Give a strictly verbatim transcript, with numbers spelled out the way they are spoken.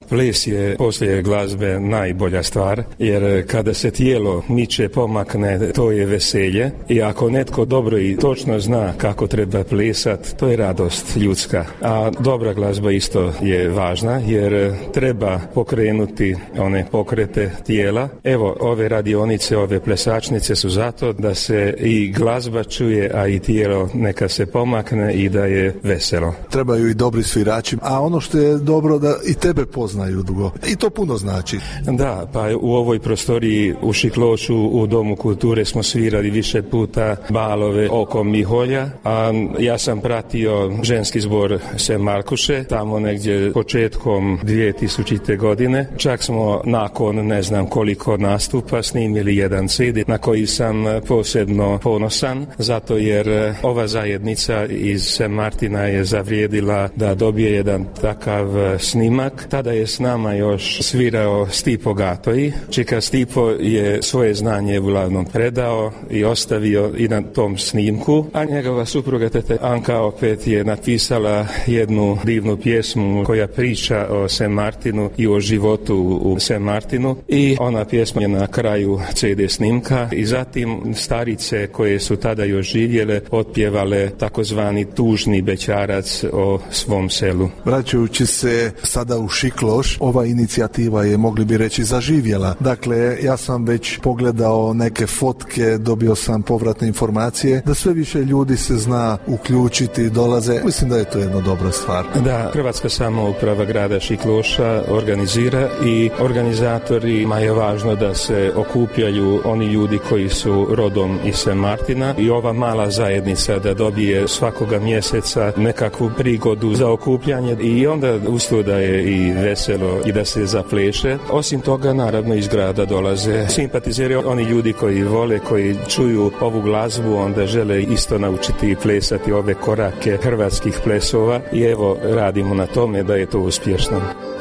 Ples je poslije glazbe najbolja stvar, jer kada se tijelo miče, pomakne, to je veselje i ako netko dobro i točno zna kako treba plesat, to je radost ljudska. A dobra glazba isto je važna, jer treba pokrenuti one pokrete tijela. Evo, ove radionice, ove plesačnice su zato da se i glazba čuje, a i tijelo neka se pomakne i da je veselo. Trebaju i dobri svirači, a ono što je dobro da i tebe poznaju dugo. I to puno znači. Da, pa u ovoj prostoriji u Šiklošu u Domu kulture smo svirali više puta balove oko Miholja, a ja sam pratio ženski zbor Sem Markuše tamo negdje početkom dvije tisućite. godine. Čak smo nakon ne znam koliko nastupa snimili jedan ce de na koji sam posebno ponosan, zato jer ova zajednica iz Sem Martina je zavrijedila da dobije jedan takav snimak. Tada je s nama još svirao Stipo Gatoji. Čika Stipo je svoje znanje uglavnom predao i ostavio i na tom snimku, a njegova supruga tete Anka opet je napisala jednu divnu pjesmu koja priča o Sem Martinu i o životu u Sem Martinu i ona pjesma je na kraju ce de snimka i zatim starice koje su tada još živjele otpjevale takozvani tužni bećarac o svom selu. Vraćajući se sada u Šikloš, ova inicijativa je, mogli bi reći, zaživjela. Dakle, ja sam već pogledao neke fotke, dobio sam povratne informacije da sve više ljudi se zna uključiti, dolaze. Mislim da je to jedna dobra stvar. Da, Hrvatska samouprava grada Šikloša organizira i organizatorima je važno da se okupljaju oni ljudi koji su rodom iz Sem Martina i ova mala zajednica da dobije svakoga mjeseca nekakvu prigodu za okupljanje i onda usto da je i veselo i da se zapleše. Osim toga, naravno, iz grada dolaze simpatizeri, oni ljudi koji vole, koji čuju ovu glazbu, onda žele isto naučiti i plesati ove korake hrvatskih plesova i evo radimo na tome da je to uspješno.